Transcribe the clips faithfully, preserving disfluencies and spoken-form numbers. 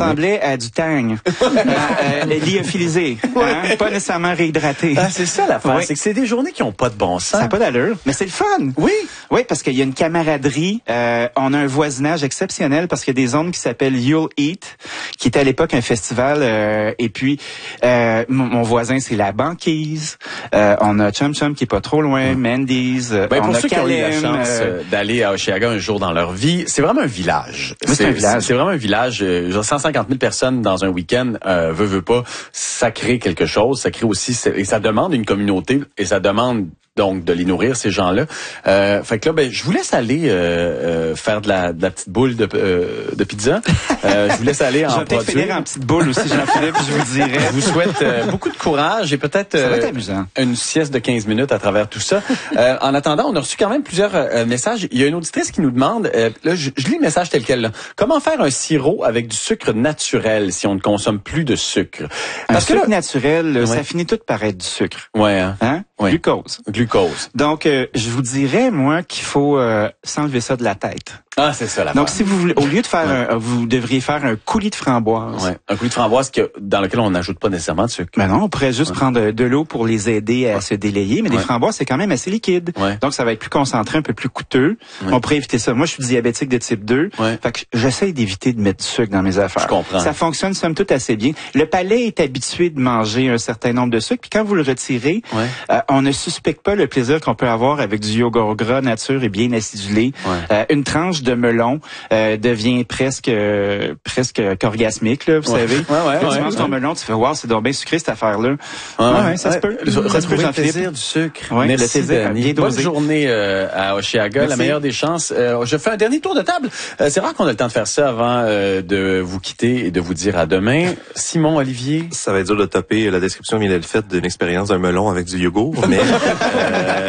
ressemblait à du tang. euh, euh, lyophilisé. Hein? Pas nécessairement réhydraté. Ah, c'est ça l'affaire. Oui. C'est que c'est des journées qui ont pas de bon sens. Ça n'a pas d'allure. Mais c'est le fun. Oui. Oui, parce qu'il y a une camaraderie. Euh, on a un voisinage exceptionnel parce qu'il y a des zones qui s'appellent You'll Eat, qui était à l'époque un festival. Euh, et puis, euh, mon, mon voisin, c'est la Banquise. Euh, on a Chum Chum qui est pas trop loin, mm. Mandy's. Ben, on pour a ceux Calem, qui ont eu la chance euh... d'aller à Hochelaga un jour dans leur vie, c'est vraiment un village. Oui, c'est un village. C'est vraiment un village. Euh, genre cent cinquante mille personnes dans un week-end, euh, veut, veut pas, ça crée quelque chose. Ça crée aussi, et ça demande une communauté, et ça demande donc de les nourrir, ces gens-là. Euh, fait que là, ben, je vous laisse aller euh, euh, faire de la, de la petite boule de, euh, de pizza. Euh, je vous laisse aller en je vais produire. finir en petite boule aussi, Jean-Philippe, je vous dirai. Je vous souhaite euh, beaucoup de courage et peut-être euh, une sieste de quinze minutes à travers tout ça. Euh, en attendant, on a reçu quand même plusieurs euh, messages. Il y a une auditrice qui nous demande, euh, là, je, je lis le message tel quel, là. Comment faire un sirop avec du sucre naturel si on ne consomme plus de sucre? Parce un que sucre là, naturel, ouais. ça finit tout par être du sucre. Ouais. Hein? Hein? Ouais. Glucose. Glucose. Donc, euh, je vous dirais, moi, qu'il faut euh, s'enlever ça de la tête. Ah, c'est ça la Donc, si vous voulez, au lieu de faire, ouais. un, vous devriez faire un coulis de framboise. Ouais. Un coulis de framboise que, dans lequel on n'ajoute pas nécessairement de sucre. Ben non, on pourrait juste ouais. prendre de, de l'eau pour les aider à ouais. se délayer, mais ouais. des framboises, c'est quand même assez liquide. Ouais. Donc, ça va être plus concentré, un peu plus coûteux. Ouais. On pourrait éviter ça. Moi, je suis diabétique de type deux. Ouais. Fait que j'essaie d'éviter de mettre du sucre dans mes affaires. Je comprends. Ça fonctionne, somme toute, assez bien. Le palais est habitué de manger un certain nombre de sucres, puis quand vous le retirez, ouais. euh, on ne suspecte pas le plaisir qu'on peut avoir avec du yogourt gras nature et bien acidulé. Ouais. Euh, une tranche de melon euh, devient presque euh, presque orgasmique, là, vous ouais. savez. Ouais, ouais, Quand ouais, tu manges ouais. ton melon, tu fais wow, c'est donc bien sucré cette affaire-là. Ouais, ouais, ouais, ouais, ça ouais. se peut. Retrouver le plaisir du sucre. Ouais, Merci, le plaisir bien dosé. Bonne journée euh, à Hochelaga, Merci. La meilleure des chances. Euh, je fais un dernier tour de table. Euh, c'est rare qu'on ait le temps de faire ça avant euh, de vous quitter et de vous dire à demain. Simon, Olivier. Ça va être dur de taper la description vient d'être faite d'une expérience d'un melon avec du yogourt, mais euh,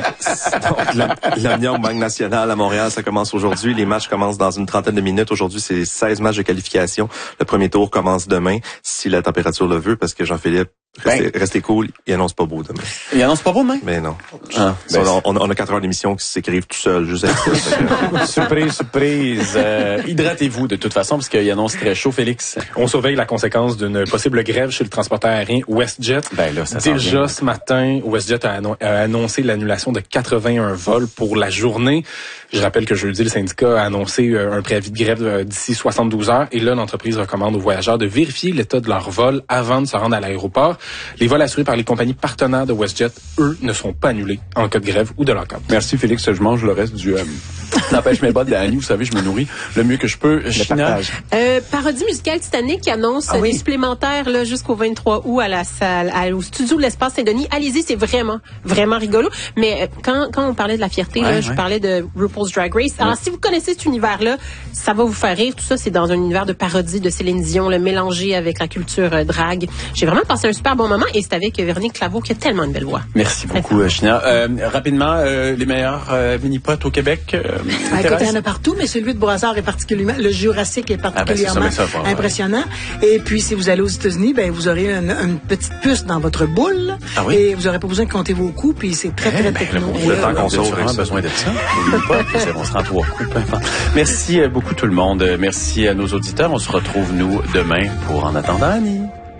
donc, l'Omnium Banque Nationale à Montréal, ça commence aujourd'hui. Les matchs commencent dans une trentaine de minutes. Aujourd'hui, c'est seize matchs de qualification. Le premier tour commence demain, si la température le veut, parce que Jean-Philippe, restez, ben, restez cool, il annonce pas beau demain. Il annonce pas beau demain? Mais non. Ah, ben on, on, on a quatre heures d'émission qui s'écrivent tout seul, juste avec ça. Surprise, surprise. Euh, hydratez-vous de toute façon, parce qu'il annonce très chaud, Félix. On surveille la conséquence d'une possible grève chez le transporteur aérien WestJet. Ben là, ça Déjà ce matin, WestJet a, annon- a annoncé l'annulation de quatre-vingt-un vols pour la journée. Je rappelle que jeudi, le syndicat a annoncé un préavis de grève d'ici soixante-douze heures. Et là, l'entreprise recommande aux voyageurs de vérifier l'état de leur vol avant de se rendre à l'aéroport. Les vols assurés par les compagnies partenaires de WestJet, eux, ne seront pas annulés en cas de grève ou de lock-out. Merci, Félix. Je mange le reste du... Euh, n'empêche mes bottes d'Annie. Vous savez, je me nourris le mieux que je peux. China. Euh, parodie musicale Titanic qui annonce ah, oui. des supplémentaires là, jusqu'au vingt-trois août à la salle, à, au studio de l'Espace Saint-Denis. Allez-y, c'est vraiment, vraiment rigolo. Mais quand, quand on parlait de la fierté, ouais, là, ouais. je parlais de RuPaul's Drag Race. Alors, ouais. si vous connaissez cet univers-là, ça va vous faire rire. Tout ça, c'est dans un univers de parodie de Céline Dion, le mélangé avec la culture euh, drague. J'ai vraiment passé un super bon moment et c'est avec Véronique Claveau qui a tellement une belle voix. Merci beaucoup, China. Euh, rapidement, euh, les meilleurs euh, mini-potes au Québec. Euh, ah, écoute, il y en a partout, mais celui de Brossard est particulièrement, le Jurassique est particulièrement ah ben ça, ça, impressionnant. Et puis, si vous allez aux États-Unis, ben, vous aurez une, une petite puce dans votre boule. Ah oui? Et vous n'aurez pas besoin de compter vos coups, puis c'est très, très, eh, très techno. Ben, le temps qu'on sauve, vraiment besoin de ça. On se rend trois coups. Merci beaucoup tout le monde. Merci à nos auditeurs. On se retrouve, nous, demain pour En attendant Annie.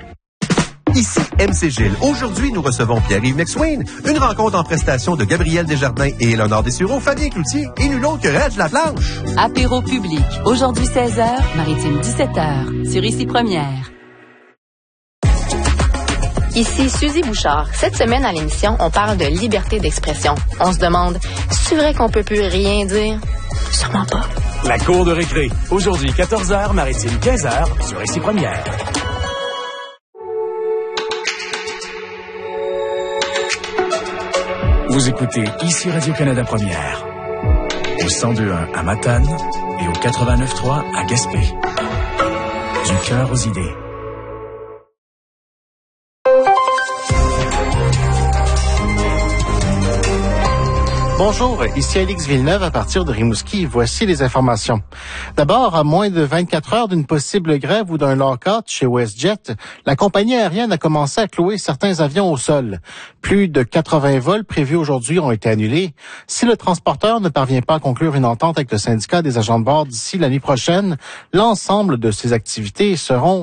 Ici M C Gilles. Aujourd'hui, nous recevons Pierre-Yves McSwain. Une rencontre en prestation de Gabriel Desjardins et Éléonore Dessureau, Fabien Cloutier et nul autre que Reg Laplanche. Apéro public. Aujourd'hui seize heures, Maritime dix-sept heures. Sur Ici Première. Ici Suzy Bouchard. Cette semaine à l'émission, on parle de liberté d'expression. On se demande, c'est vrai qu'on peut plus rien dire? Sûrement pas. La cour de récré. Aujourd'hui, quatorze heures, Maritime quinze heures, sur Ici Première. Vous écoutez Ici Radio-Canada Première. Au cent deux virgule un à Matane et au quatre-vingt-neuf virgule trois à Gaspé. Du cœur aux idées. Bonjour, ici Alix Villeneuve à partir de Rimouski. Voici les informations. D'abord, à moins de vingt-quatre heures d'une possible grève ou d'un lock-out chez WestJet, la compagnie aérienne a commencé à clouer certains avions au sol. Plus de quatre-vingts vols prévus aujourd'hui ont été annulés. Si le transporteur ne parvient pas à conclure une entente avec le syndicat des agents de bord d'ici l'année prochaine, l'ensemble de ces activités seront